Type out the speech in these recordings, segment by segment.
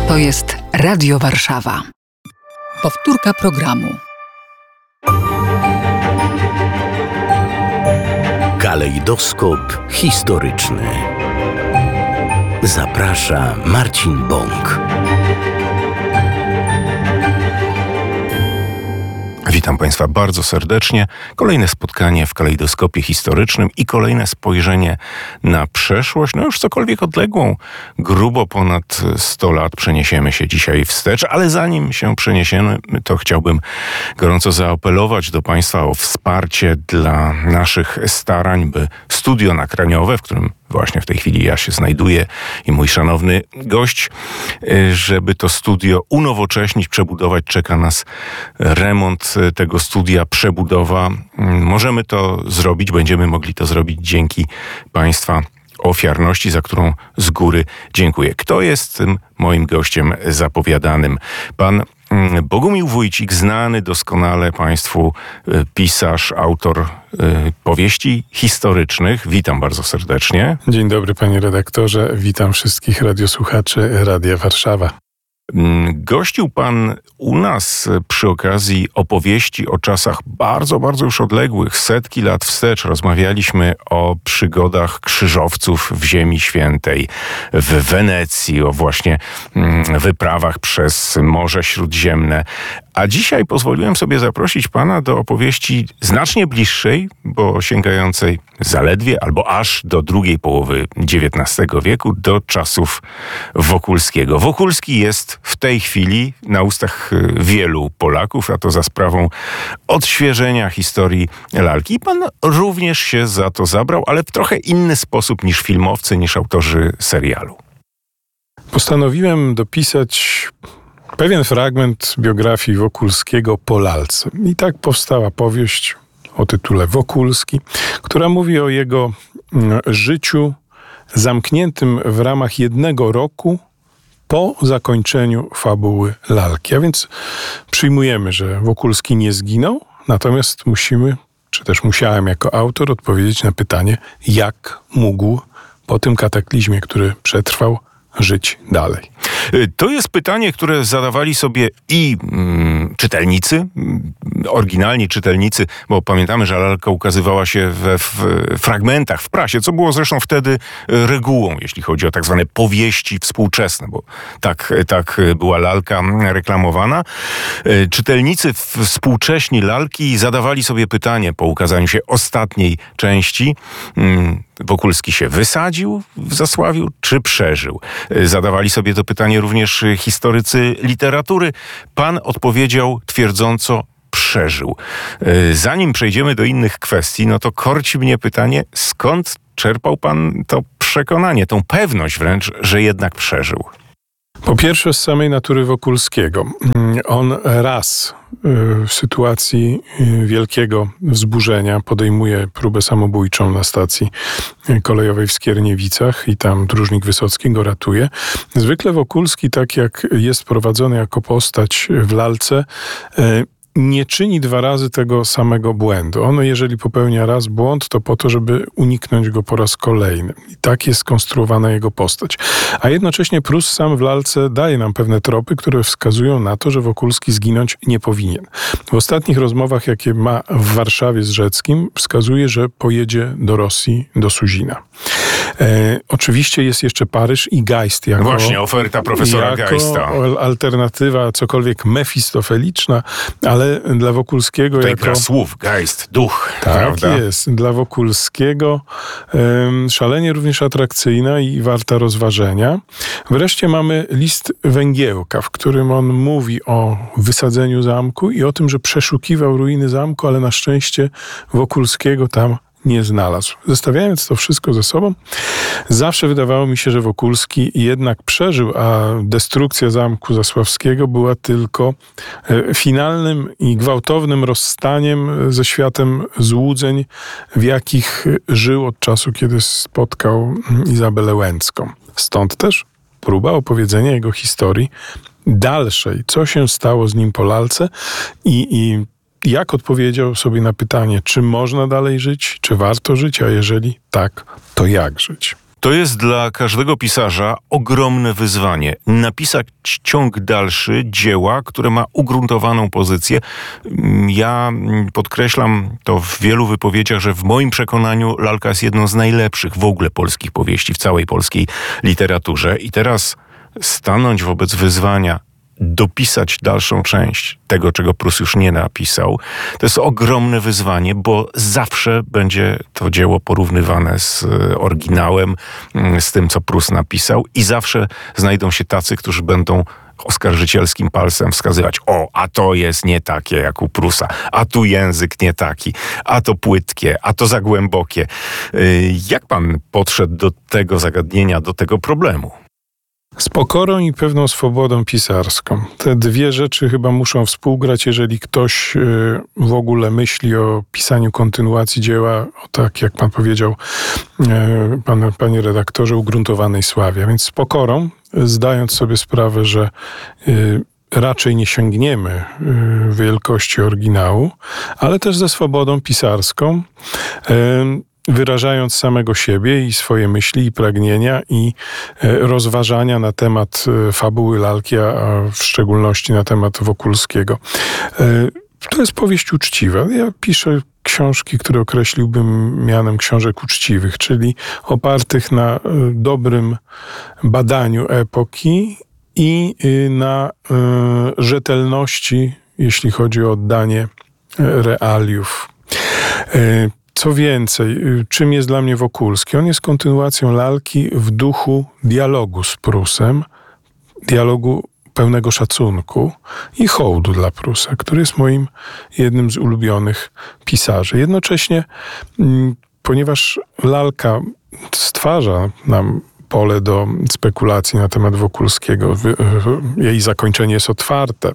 To jest Radio Warszawa. Powtórka programu. Kalejdoskop historyczny. Zaprasza Marcin Bąk. Witam Państwa bardzo serdecznie. Kolejne spotkanie w kalejdoskopie historycznym i kolejne spojrzenie na przeszłość, już cokolwiek odległą. Grubo ponad 100 lat przeniesiemy się dzisiaj wstecz, ale zanim się przeniesiemy, to chciałbym gorąco zaapelować do Państwa o wsparcie dla naszych starań, by studio nakraniowe, w którym właśnie w tej chwili ja się znajduję i mój szanowny gość, żeby to studio unowocześnić, przebudować. Czeka nas remont tego studia, przebudowa. Możemy to zrobić, będziemy mogli to zrobić dzięki Państwa ofiarności, za którą z góry dziękuję. Kto jest tym moim gościem zapowiadanym? Pan Bogumił Wójcik, znany doskonale Państwu pisarz, autor powieści historycznych. Witam bardzo serdecznie. Dzień dobry, panie redaktorze. Witam wszystkich radiosłuchaczy Radia Warszawa. Gościł pan u nas przy okazji opowieści o czasach bardzo, bardzo już odległych, setki lat wstecz. Rozmawialiśmy o przygodach krzyżowców w Ziemi Świętej, w Wenecji, o właśnie wyprawach przez Morze Śródziemne. A dzisiaj pozwoliłem sobie zaprosić pana do opowieści znacznie bliższej, bo sięgającej zaledwie albo aż do drugiej połowy XIX wieku, do czasów Wokulskiego. Wokulski jest w tej chwili na ustach wielu Polaków, a to za sprawą odświeżenia historii lalki. I pan również się za to zabrał, ale w trochę inny sposób niż filmowcy, niż autorzy serialu. Postanowiłem dopisać pewien fragment biografii Wokulskiego po lalce. I tak powstała powieść o tytule Wokulski, która mówi o jego życiu zamkniętym w ramach jednego roku po zakończeniu fabuły lalki. A więc przyjmujemy, że Wokulski nie zginął, natomiast musimy, czy też musiałem jako autor odpowiedzieć na pytanie, jak mógł po tym kataklizmie, który przetrwał, żyć dalej. To jest pytanie, które zadawali sobie i czytelnicy, oryginalni czytelnicy, bo pamiętamy, że lalka ukazywała się w fragmentach w prasie, co było zresztą wtedy regułą, jeśli chodzi o tak zwane powieści współczesne, bo tak była lalka reklamowana. Czytelnicy współcześni lalki zadawali sobie pytanie po ukazaniu się ostatniej części. Wokulski się wysadził w Zasławiu, czy przeżył? Zadawali sobie to pytanie również historycy literatury. Pan odpowiedział twierdząco: przeżył. Zanim przejdziemy do innych kwestii, to korci mnie pytanie, skąd czerpał pan to przekonanie, tą pewność wręcz, że jednak przeżył? Po pierwsze, z samej natury Wokulskiego. On raz w sytuacji wielkiego wzburzenia podejmuje próbę samobójczą na stacji kolejowej w Skierniewicach i tam dróżnik Wysocki go ratuje. Zwykle Wokulski, tak jak jest prowadzony jako postać w lalce, nie czyni dwa razy tego samego błędu. On, jeżeli popełnia raz błąd, to po to, żeby uniknąć go po raz kolejny. I tak jest skonstruowana jego postać. A jednocześnie Prus sam w lalce daje nam pewne tropy, które wskazują na to, że Wokulski zginąć nie powinien. W ostatnich rozmowach, jakie ma w Warszawie z Rzeckim, wskazuje, że pojedzie do Rosji, do Suzina. Oczywiście jest jeszcze Paryż i Geist jako... Właśnie, oferta profesora Geista. Alternatywa, cokolwiek mefistofeliczna, ale dla Wokulskiego tutaj jako... gra słów, Geist, duch, tak, prawda? Jest. Dla Wokulskiego szalenie również atrakcyjna i warta rozważenia. Wreszcie mamy list Węgiełka, w którym on mówi o wysadzeniu zamku i o tym, że przeszukiwał ruiny zamku, ale na szczęście Wokulskiego tam nie znalazł. Zestawiając to wszystko ze sobą, zawsze wydawało mi się, że Wokulski jednak przeżył, a destrukcja Zamku Zasławskiego była tylko finalnym i gwałtownym rozstaniem ze światem złudzeń, w jakich żył od czasu, kiedy spotkał Izabelę Łęcką. Stąd też próba opowiedzenia jego historii dalszej, co się stało z nim po lalce i jak odpowiedział sobie na pytanie, czy można dalej żyć, czy warto żyć, a jeżeli tak, to jak żyć. To jest dla każdego pisarza ogromne wyzwanie. Napisać ciąg dalszy dzieła, które ma ugruntowaną pozycję. Ja podkreślam to w wielu wypowiedziach, że w moim przekonaniu lalka jest jedną z najlepszych w ogóle polskich powieści, w całej polskiej literaturze. I teraz stanąć wobec wyzwania, dopisać dalszą część tego, czego Prus już nie napisał, to jest ogromne wyzwanie, bo zawsze będzie to dzieło porównywane z oryginałem, z tym, co Prus napisał i zawsze znajdą się tacy, którzy będą oskarżycielskim palcem wskazywać: o, a to jest nie takie jak u Prusa, a tu język nie taki, a to płytkie, a to za głębokie. Jak pan podszedł do tego zagadnienia, do tego problemu? Z pokorą i pewną swobodą pisarską. Te dwie rzeczy chyba muszą współgrać, jeżeli ktoś w ogóle myśli o pisaniu kontynuacji dzieła, o tak jak pan powiedział, panie redaktorze, ugruntowanej sławie. Więc z pokorą, zdając sobie sprawę, że raczej nie sięgniemy wielkości oryginału, ale też ze swobodą pisarską, wyrażając samego siebie i swoje myśli i pragnienia i rozważania na temat fabuły lalki, a w szczególności na temat Wokulskiego. To jest powieść uczciwa. Ja piszę książki, które określiłbym mianem książek uczciwych, czyli opartych na dobrym badaniu epoki i na rzetelności, jeśli chodzi o oddanie realiów. Co więcej, czym jest dla mnie Wokulski? On jest kontynuacją lalki w duchu dialogu z Prusem, dialogu pełnego szacunku i hołdu dla Prusa, który jest moim jednym z ulubionych pisarzy. Jednocześnie, ponieważ lalka stwarza nam pole do spekulacji na temat Wokulskiego, jej zakończenie jest otwarte.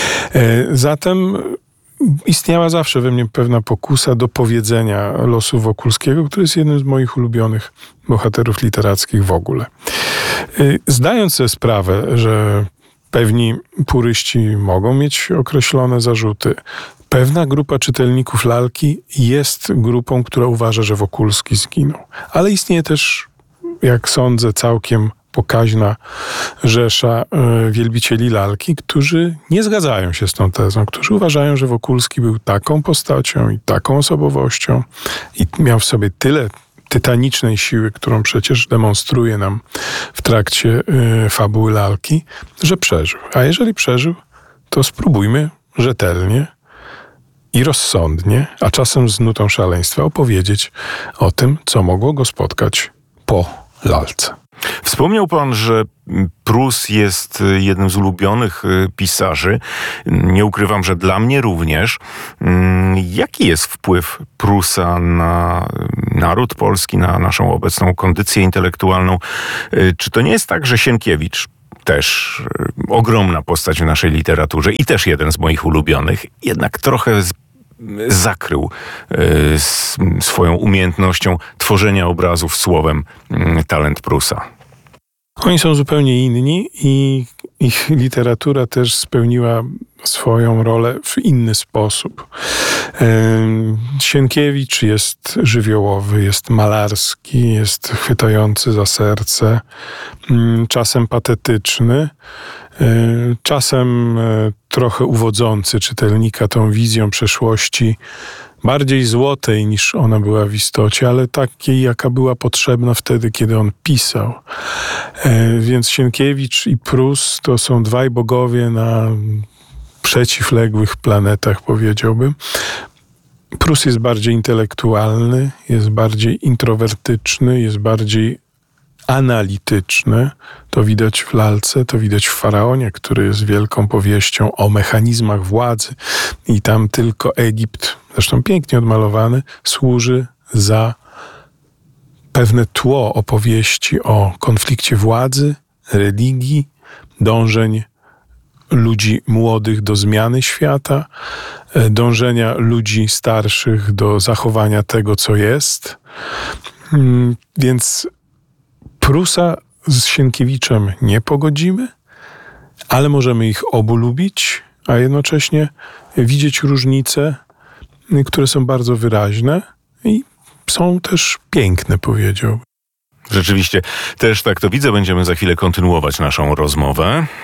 Zatem istniała zawsze we mnie pewna pokusa do powiedzenia losu Wokulskiego, który jest jednym z moich ulubionych bohaterów literackich w ogóle. Zdając sobie sprawę, że pewni puryści mogą mieć określone zarzuty, pewna grupa czytelników lalki jest grupą, która uważa, że Wokulski zginął. Ale istnieje też, jak sądzę, całkiem pokaźna rzesza wielbicieli lalki, którzy nie zgadzają się z tą tezą, którzy uważają, że Wokulski był taką postacią i taką osobowością i miał w sobie tyle tytanicznej siły, którą przecież demonstruje nam w trakcie fabuły lalki, że przeżył. A jeżeli przeżył, to spróbujmy rzetelnie i rozsądnie, a czasem z nutą szaleństwa, opowiedzieć o tym, co mogło go spotkać po lalce. Wspomniał pan, że Prus jest jednym z ulubionych pisarzy. Nie ukrywam, że dla mnie również. Jaki jest wpływ Prusa na naród polski, na naszą obecną kondycję intelektualną? Czy to nie jest tak, że Sienkiewicz, też ogromna postać w naszej literaturze i też jeden z moich ulubionych, jednak trochę zakrył swoją umiejętnością tworzenia obrazów słowem talent Prusa? Oni są zupełnie inni i ich literatura też spełniła swoją rolę w inny sposób. Sienkiewicz jest żywiołowy, jest malarski, jest chwytający za serce, czasem patetyczny, czasem trochę uwodzący czytelnika tą wizją przeszłości, bardziej złotej niż ona była w istocie, ale takiej, jaka była potrzebna wtedy, kiedy on pisał. Więc Sienkiewicz i Prus to są dwaj bogowie na przeciwległych planetach, powiedziałbym. Prus jest bardziej intelektualny, jest bardziej introwertyczny, jest bardziej analityczny. To widać w lalce, to widać w Faraonie, który jest wielką powieścią o mechanizmach władzy i tam tylko Egipt, zresztą pięknie odmalowany, służy za pewne tło opowieści o konflikcie władzy, religii, dążeń ludzi młodych do zmiany świata, dążenia ludzi starszych do zachowania tego, co jest. Więc Prusa z Sienkiewiczem nie pogodzimy, ale możemy ich obu lubić, a jednocześnie widzieć różnice, które są bardzo wyraźne i są też piękne, powiedziałbym. Rzeczywiście, też tak to widzę. Będziemy za chwilę kontynuować naszą rozmowę.